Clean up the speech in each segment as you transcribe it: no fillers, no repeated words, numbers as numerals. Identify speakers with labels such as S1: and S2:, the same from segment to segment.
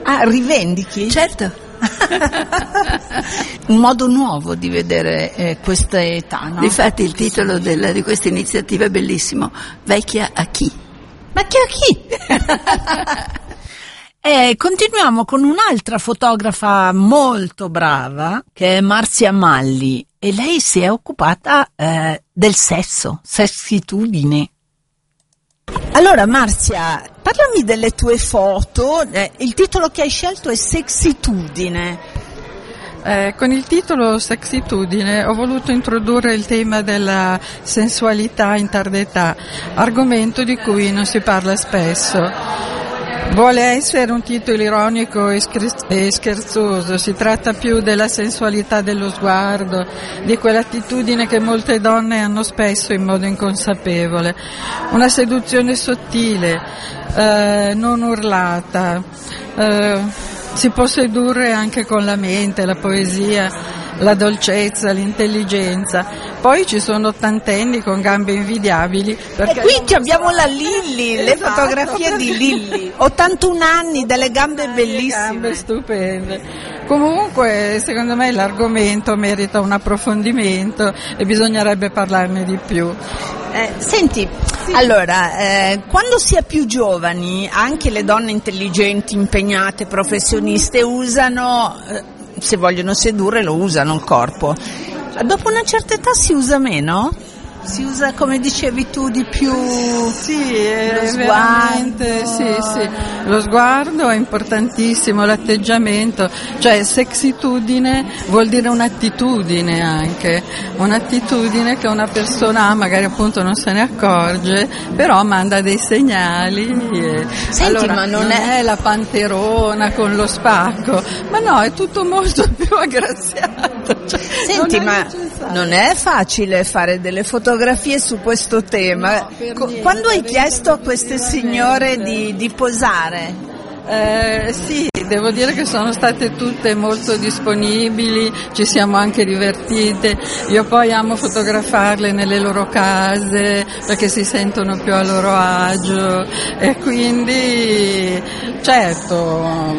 S1: Ah, rivendichi?
S2: Certo.
S1: Un modo nuovo di vedere questa età, no?
S2: Difatti il titolo di questa iniziativa è bellissimo, Vecchia a chi?
S1: Vecchia a chi? Continuiamo con un'altra fotografa molto brava, che è Marzia Malli, e lei si è occupata del sessitudine. Allora Marzia, parlami delle tue foto, il titolo che hai scelto è Sexitudine.
S3: Con il titolo Sexitudine ho voluto introdurre il tema della sensualità in tarda età, argomento di cui non si parla spesso. Vuole essere un titolo ironico e scherzoso, si tratta più della sensualità dello sguardo, di quell'attitudine che molte donne hanno spesso in modo inconsapevole, una seduzione sottile, non urlata, si può sedurre anche con la mente, la poesia, la dolcezza, l'intelligenza. Poi ci sono ottantenni con gambe invidiabili.
S1: E qui abbiamo la Lilli, le fotografie di Lilli, 81 anni, delle gambe bellissime.
S3: Gambe stupende. Comunque, secondo me l'argomento merita un approfondimento e bisognerebbe parlarne di più.
S1: Senti, allora, quando si è più giovani, anche le donne intelligenti, impegnate, professioniste usano, se vogliono sedurre lo usano il corpo. Dopo una certa età si usa meno? Si usa, come dicevi tu, di più lo sguardo?
S3: Sì, lo sguardo è importantissimo, l'atteggiamento, cioè sexitudine vuol dire un'attitudine anche, un'attitudine che una persona ha, magari appunto non se ne accorge, però manda dei segnali.
S1: Senti,
S3: allora,
S1: ma
S3: non è la panterona con lo spacco, ma no, è tutto molto più aggraziato. Cioè,
S1: senti, ma non è facile fare delle fotografie su questo tema. Quando hai chiesto a queste signore di posare?
S3: Sì, devo dire che sono state tutte molto disponibili, ci siamo anche divertite. Io poi amo fotografarle nelle loro case perché si sentono più a loro agio e quindi certo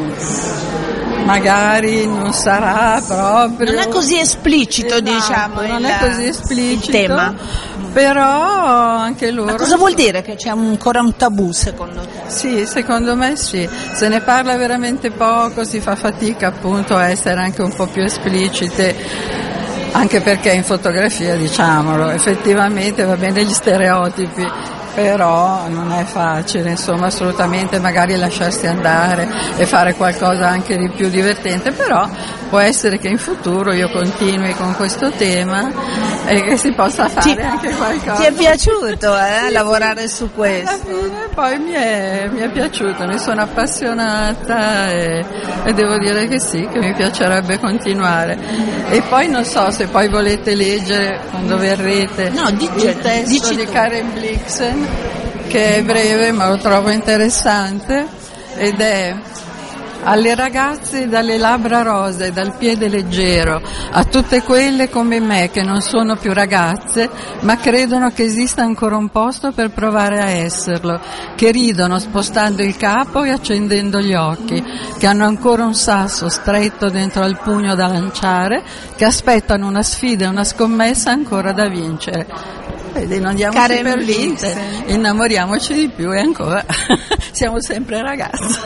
S3: magari non sarà proprio,
S1: non è così esplicito,
S3: esatto,
S1: diciamo,
S3: non è così esplicito
S1: il tema,
S3: però anche loro.
S1: Ma cosa vuol dire che c'è ancora un tabù secondo te?
S3: Sì, secondo me sì, se ne parla veramente poco, si fa fatica appunto a essere anche un po' più esplicite, anche perché in fotografia, diciamolo, effettivamente va bene gli stereotipi, però non è facile, insomma, assolutamente, magari lasciarsi andare e fare qualcosa anche di più divertente, però può essere che in futuro io continui con questo tema e che si possa fare anche qualcosa.
S1: Ti è piaciuto lavorare su questo?
S3: Alla fine poi mi è piaciuto, mi sono appassionata e devo dire che sì, che mi piacerebbe continuare. E poi non so se poi volete leggere quando verrete il testo di Karen Blixen, che è breve ma lo trovo interessante, ed è: alle ragazze dalle labbra rosee e dal piede leggero, a tutte quelle come me che non sono più ragazze ma credono che esista ancora un posto per provare a esserlo, che ridono spostando il capo e accendendo gli occhi, che hanno ancora un sasso stretto dentro al pugno da lanciare, che aspettano una sfida e una scommessa ancora da vincere. Vedi, non diamoci per vinte, innamoriamoci di più e ancora siamo sempre ragazze.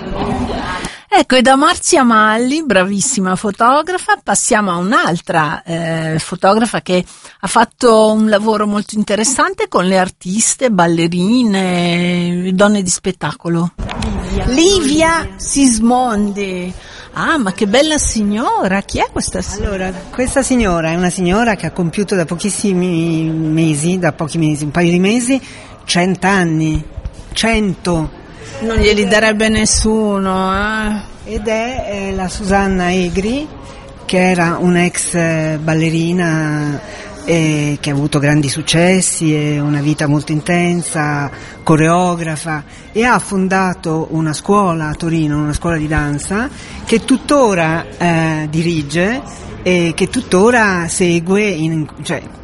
S1: Ecco, e da Marzia Malli, bravissima fotografa, passiamo a un'altra fotografa che ha fatto un lavoro molto interessante con le artiste, ballerine, donne di spettacolo. Livia Sismondi. Ah, ma che bella signora! Chi è questa signora?
S4: Allora, questa signora è una signora che ha compiuto da pochi mesi, un paio di mesi, 100 anni. 100!
S1: Non glieli darebbe nessuno,
S4: Ed è la Susanna Egri, che era un'ex ballerina che ha avuto grandi successi e una vita molto intensa, coreografa, e ha fondato una scuola a Torino, una scuola di danza, che tuttora dirige e che tuttora segue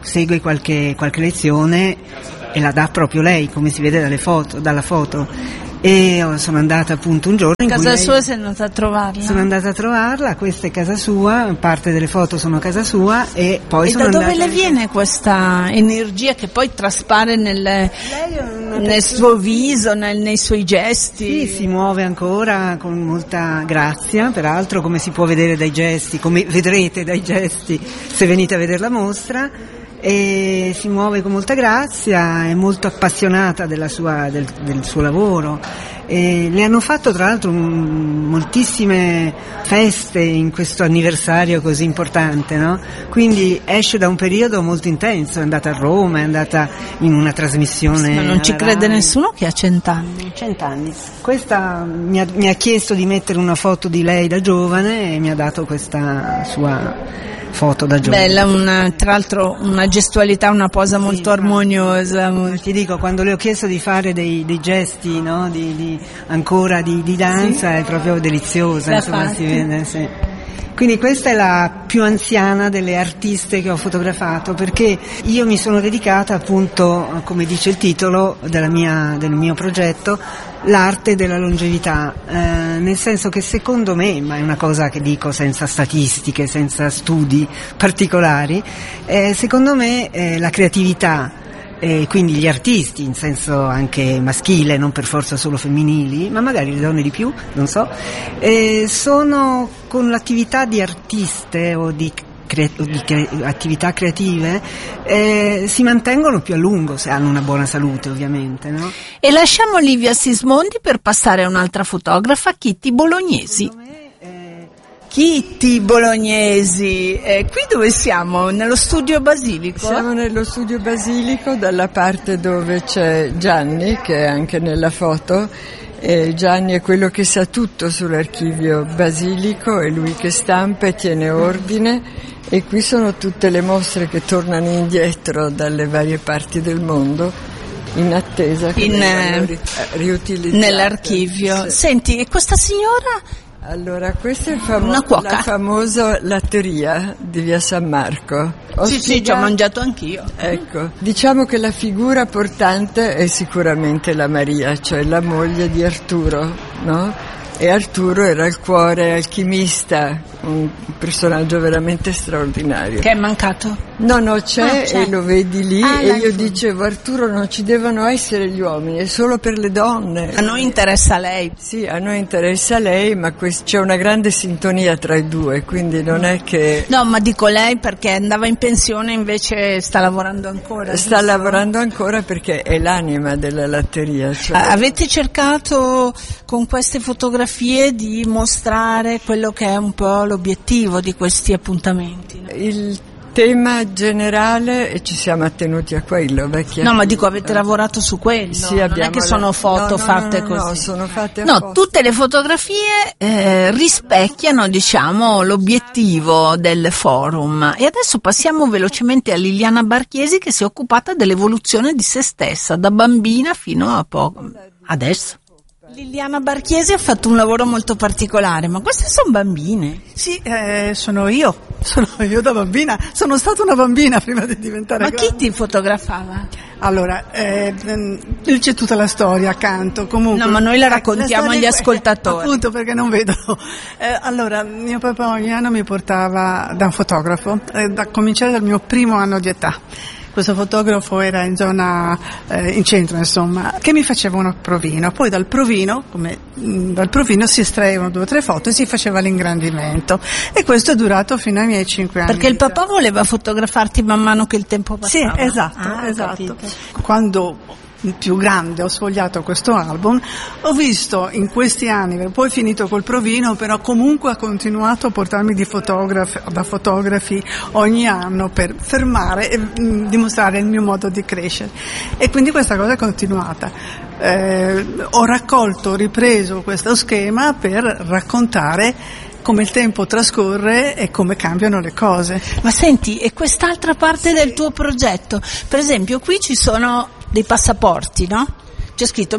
S4: qualche lezione e la dà proprio lei, come si vede dalla foto. e sono andata appunto un giorno in
S1: Casa
S4: cui
S1: sua sei andata a trovarla?
S4: Sono andata a trovarla, questa è casa sua, parte delle foto sono casa sua e poi
S1: e
S4: sono
S1: da
S4: andata...
S1: dove le viene questa energia che poi traspare nel suo viso, nei suoi gesti?
S4: Sì, si muove ancora con molta grazia, peraltro, come si può vedere dai gesti, come vedrete dai gesti se venite a vedere la mostra, e si muove con molta grazia, è molto appassionata del suo lavoro. E le hanno fatto tra l'altro moltissime feste in questo anniversario così importante, no? Quindi esce da un periodo molto intenso, è andata a Roma, è andata in una trasmissione.
S1: Ma non ci crede
S4: Rai.
S1: Nessuno che ha 100 anni.
S4: 100 anni. Questa mi ha chiesto di mettere una foto di lei da giovane e mi ha dato questa sua foto da giovane.
S1: Bella, tra l'altro una gestualità, una posa molto armoniosa.
S4: Ti dico, quando le ho chiesto di fare dei gesti, no? Ancora di danza, è proprio deliziosa, insomma, si vede, sì. Quindi questa è la più anziana delle artiste che ho fotografato, perché io mi sono dedicata appunto, come dice il titolo del mio progetto, l'arte della longevità, nel senso che secondo me, ma è una cosa che dico senza statistiche, senza studi particolari, secondo me la creatività, quindi gli artisti in senso anche maschile, non per forza solo femminili, ma magari le donne di più, non so, sono con l'attività di artiste o di attività creative si mantengono più a lungo se hanno una buona salute, ovviamente, no?
S1: E lasciamo Livia Sismondi per passare a un'altra fotografa, Kitty Bolognesi. Kitty Bolognesi, qui dove siamo? Nello studio Basilico?
S3: Siamo nello studio Basilico, dalla parte dove c'è Gianni, che è anche nella foto, e Gianni è quello che sa tutto sull'archivio Basilico, è lui che stampa e tiene ordine, e qui sono tutte le mostre che tornano indietro dalle varie parti del mondo in attesa che vengano riutilizzate
S1: nell'archivio.
S3: Sì.
S1: Senti, e questa signora?
S3: Allora, questa è
S1: Una cuoca.
S3: la famosa latteria di via San Marco.
S1: Sì, ci ho mangiato anch'io.
S3: Ecco, diciamo che la figura portante è sicuramente la Maria, cioè la moglie di Arturo, no? E Arturo era il cuore alchimista, un personaggio veramente straordinario.
S1: Che è mancato?
S3: No, c'è,
S1: c'è.
S3: e lo vedi lì,
S1: Ah,
S3: e io dicevo, Arturo, non ci devono essere gli uomini, è solo per le donne.
S1: A noi interessa lei.
S3: Sì, a noi interessa lei, ma c'è una grande sintonia tra i due, quindi non è che...
S1: No, ma dico lei perché andava in pensione, invece sta lavorando ancora.
S3: Sta lavorando ancora perché è l'anima della latteria. Cioè...
S1: Avete cercato con queste fotografie di mostrare quello che è un po' l'obiettivo di questi appuntamenti, no?
S3: Il tema generale, e ci siamo attenuti a quello, vecchia.
S1: No, ma dico, avete lavorato su quello?
S3: Sì,
S1: non
S3: abbiamo
S1: è che sono foto fatte così.
S3: No, sono fatte
S1: No, tutte le fotografie rispecchiano, diciamo, l'obiettivo del forum. E adesso passiamo velocemente a Liliana Barchiesi, che si è occupata dell'evoluzione di se stessa, da bambina fino a adesso. Liliana Barchiesi ha fatto un lavoro molto particolare, ma queste sono bambine.
S5: Sì, sono io da bambina, sono stata una bambina prima di diventare
S1: Ma
S5: grande.
S1: chi ti fotografava?
S5: Allora, c'è tutta la storia accanto, comunque.
S1: No, ma noi la raccontiamo
S5: storia
S1: agli
S5: è
S1: ascoltatori.
S5: Appunto, perché non vedono. Allora, mio papà ogni anno mi portava da un fotografo, da cominciare dal mio primo anno di età. Questo fotografo era in zona, in centro insomma, che mi faceva un provino, poi dal provino si estraevano 2 o 3 foto e si faceva l'ingrandimento, e questo è durato fino ai miei 5 anni.
S1: Perché il papà voleva fotografarti man mano che il tempo passava?
S5: Sì, esatto. Quando più grande ho sfogliato questo album, ho visto in questi anni, poi finito col provino, però comunque ha continuato a portarmi da fotografi ogni anno per fermare e dimostrare il mio modo di crescere, e quindi questa cosa è continuata. Ho ripreso questo schema per raccontare come il tempo trascorre e come cambiano le cose.
S1: Ma senti, e quest'altra parte del tuo progetto? Per esempio, qui ci sono dei passaporti, no? c'è scritto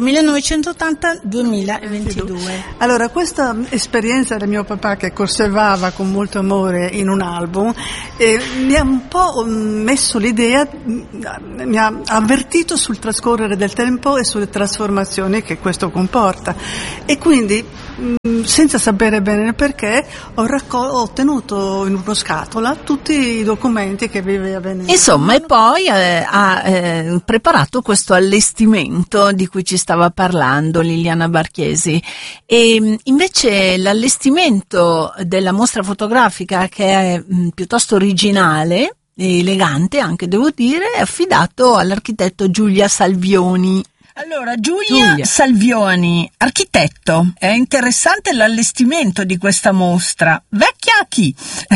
S1: 1980-2022.
S5: Allora, questa esperienza del mio papà che conservava con molto amore in un album mi ha un po' messo l'idea, mi ha avvertito sul trascorrere del tempo e sulle trasformazioni che questo comporta, e quindi senza sapere bene perché ho tenuto in una scatola tutti i documenti che viveva bene.
S1: Insomma, e poi ha preparato questo allestimento di cui ci stava parlando Liliana Barchiesi, e invece l'allestimento della mostra fotografica, che è piuttosto originale e elegante anche, devo dire, è affidato all'architetto Giulia Salvioni. Allora, Giulia Salvioni, architetto, è interessante l'allestimento di questa mostra. Vecchia a chi?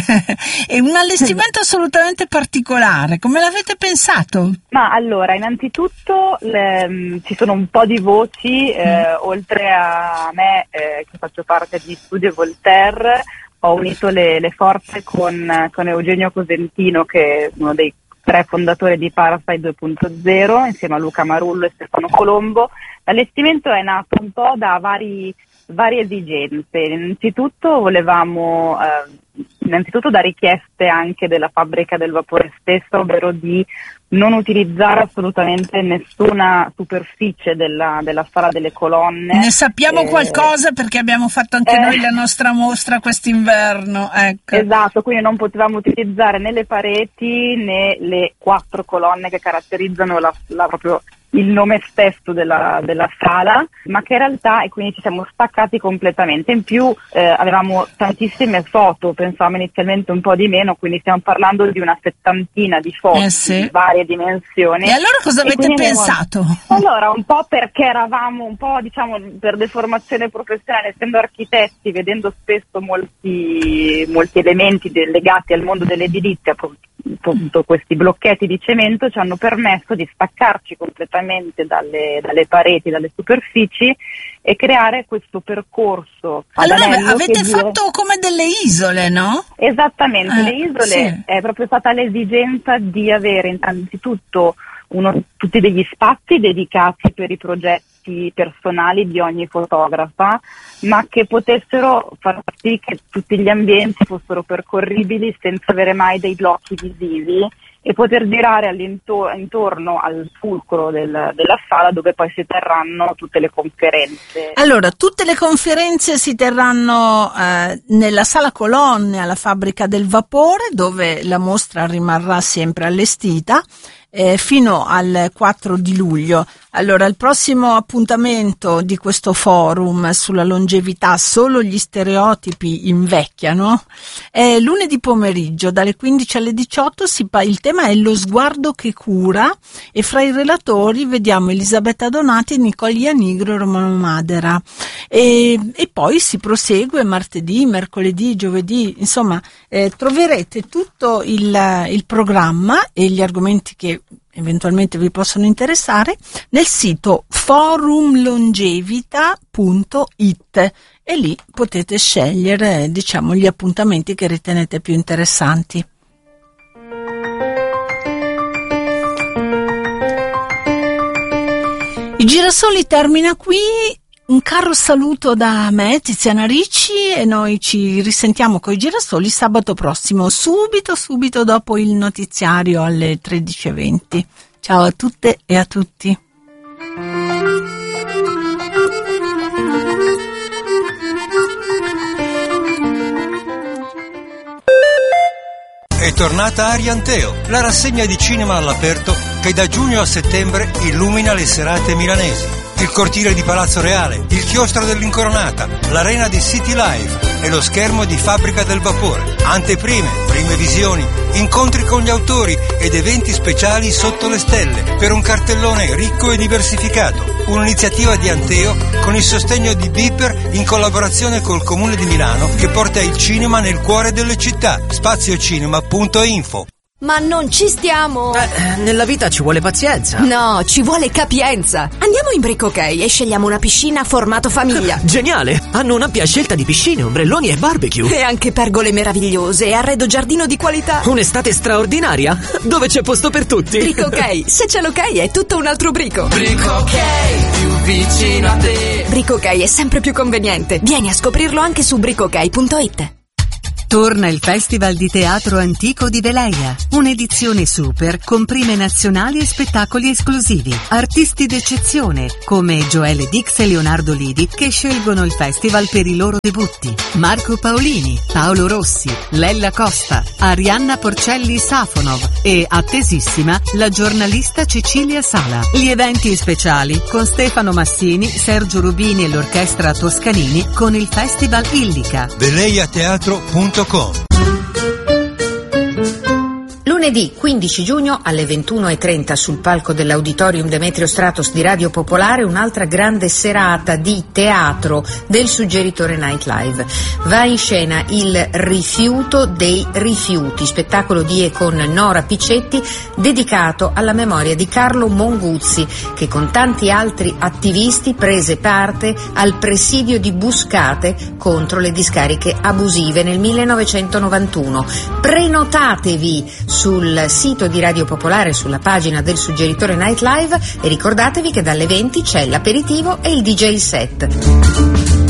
S1: È un allestimento assolutamente particolare. Come l'avete pensato?
S6: Ma allora, innanzitutto ci sono un po' di voci, oltre a me che faccio parte di Studio Voltaire, ho unito le forze con Eugenio Cosentino, che è uno dei 3 fondatori di Parasite 2.0, insieme a Luca Marullo e Stefano Colombo. L'allestimento è nato un po' da varie esigenze. Innanzitutto volevamo, da richieste anche della fabbrica del vapore stessa, ovvero di non utilizzare assolutamente nessuna superficie della sala delle colonne.
S1: Ne sappiamo qualcosa perché abbiamo fatto anche noi la nostra mostra quest'inverno. Ecco.
S6: Esatto, quindi non potevamo utilizzare né le pareti né le 4 colonne che caratterizzano proprio il nome stesso della sala, ma che in realtà, e quindi ci siamo staccati completamente. In più avevamo tantissime foto, pensavamo inizialmente un po' di meno, quindi stiamo parlando di una 70ina di foto di varie dimensioni.
S1: E allora cosa avete pensato?
S6: Allora, un po' perché eravamo un po', diciamo, per deformazione professionale, essendo architetti, vedendo spesso molti elementi legati al mondo dell'edilizia, appunto questi blocchetti di cemento ci hanno permesso di staccarci completamente dalle pareti, dalle superfici, e creare questo percorso.
S1: Allora avete fatto come delle isole, no?
S6: Esattamente, le isole
S1: sì.
S6: È proprio stata l'esigenza di avere innanzitutto tutti degli spazi dedicati per i progetti personali di ogni fotografa, ma che potessero far sì che tutti gli ambienti fossero percorribili senza avere mai dei blocchi visivi, e poter girare intorno al fulcro della sala, dove poi si terranno tutte le conferenze.
S1: Allora, tutte le conferenze si terranno nella sala colonne alla Fabbrica del Vapore, dove la mostra rimarrà sempre allestita fino al 4 di luglio. Allora, il prossimo appuntamento di questo forum sulla longevità, solo gli stereotipi invecchiano, è lunedì pomeriggio dalle 15 alle 18. Il tema è lo sguardo che cura, e fra i relatori vediamo Elisabetta Donati, Nicole Ianigro e Romano Madera, e poi si prosegue martedì, mercoledì, giovedì, insomma troverete tutto il programma e gli argomenti che eventualmente vi possono interessare nel sito forumlongevita.it, e lì potete scegliere, diciamo, gli appuntamenti che ritenete più interessanti. Il Girasoli termina qui. Un caro saluto da me, Tiziana Ricci, e noi ci risentiamo con i Girasoli sabato prossimo, subito dopo il notiziario alle 13:20. Ciao a tutte e a tutti.
S7: È tornata Arianteo, la rassegna di cinema all'aperto che da giugno a settembre illumina le serate milanesi. Il cortile di Palazzo Reale, il chiostro dell'Incoronata, l'arena di City Life e lo schermo di Fabbrica del Vapore. Anteprime, prime visioni, incontri con gli autori ed eventi speciali sotto le stelle per un cartellone ricco e diversificato. Un'iniziativa di Anteo con il sostegno di Beeper in collaborazione col Comune di Milano, che porta il cinema nel cuore delle città. Spaziocinema.info
S8: Ma non ci stiamo!
S9: Nella vita ci vuole pazienza.
S8: No, ci vuole capienza. Andiamo in Brico OK e scegliamo una piscina formato famiglia.
S9: Geniale! Hanno un'ampia scelta di piscine, ombrelloni e barbecue.
S8: E anche pergole meravigliose e arredo giardino di qualità.
S9: Un'estate straordinaria, dove c'è posto per tutti.
S8: Brico OK, se c'è l'ok è tutto un altro brico.
S10: Brico OK, più vicino a te.
S8: Brico OK è sempre più conveniente. Vieni a scoprirlo anche su bricook.it.
S11: Torna il Festival di Teatro Antico di Veleia, un'edizione super con prime nazionali e spettacoli esclusivi. Artisti d'eccezione come Joelle Dix e Leonardo Lidi che scelgono il festival per i loro debutti. Marco Paolini, Paolo Rossi, Lella Costa, Arianna Porcelli Safonov e, attesissima, la giornalista Cecilia Sala. Gli eventi speciali con Stefano Massini, Sergio Rubini e l'orchestra Toscanini con il Festival Illica.
S7: VeleiaTeatro.com.
S12: Lunedì 15 giugno alle 21:30 sul palco dell'Auditorium Demetrio Stratos di Radio Popolare un'altra grande serata di teatro del Suggeritore Nightlive. Va in scena Il rifiuto dei rifiuti, spettacolo di e con Nora Piccetti dedicato alla memoria di Carlo Monguzzi che con tanti altri attivisti prese parte al presidio di Buscate contro le discariche abusive nel 1991. Prenotatevi sul sito di Radio Popolare, sulla pagina del Suggeritore Nightlive e ricordatevi che dalle 20 c'è l'aperitivo e il DJ set.